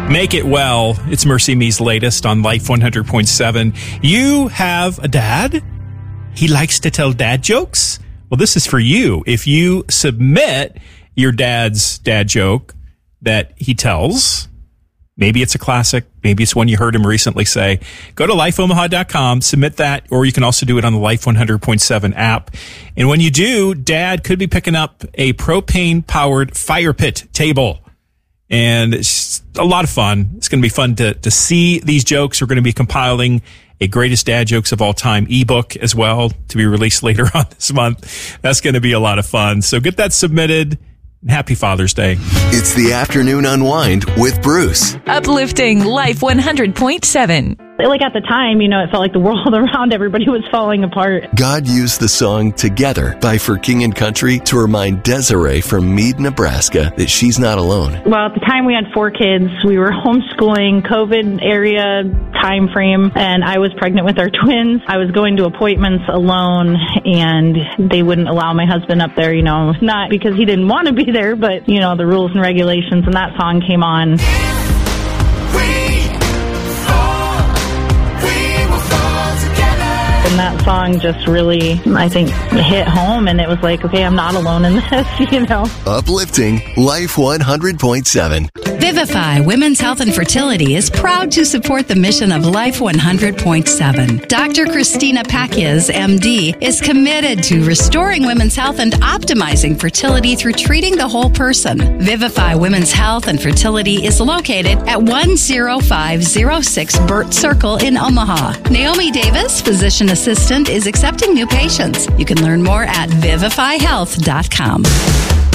Make It Well. It's Mercy Me's latest on Life 100.7. You have a dad? He likes to tell dad jokes? Well, this is for you. If you submit your dad's dad joke that he tells, maybe it's a classic, maybe it's one you heard him recently say, go to lifeomaha.com, submit that, or you can also do it on the Life 100.7 app. And when you do, Dad could be picking up a propane-powered fire pit table. And it's a lot of fun. It's going to be fun to see these jokes. We're going to be compiling a Greatest Dad Jokes of All Time ebook as well to be released later on this month. That's going to be a lot of fun. So get that submitted. And happy Father's Day. It's the Afternoon Unwind with Bruce. Uplifting Life 100.7. Like at the time, it felt like the world around everybody was falling apart. God used the song Together by For King and Country to remind Desiree from Meade, Nebraska that she's not alone. Well, at the time we had 4 kids. We were homeschooling, COVID area time frame, and I was pregnant with our twins. I was going to appointments alone, and they wouldn't allow my husband up there, not because he didn't want to be there, but, the rules and regulations, and that song came on. And that song just really, I think, hit home, and it was like, okay, I'm not alone in this, Uplifting Life 100.7. Vivify Women's Health and Fertility is proud to support the mission of Life 100.7. Dr. Christina Pakias, MD, is committed to restoring women's health and optimizing fertility through treating the whole person. Vivify Women's Health and Fertility is located at 10506 Burt Circle in Omaha. Naomi Davis, physician assistant, is accepting new patients. You can learn more at vivifyhealth.com.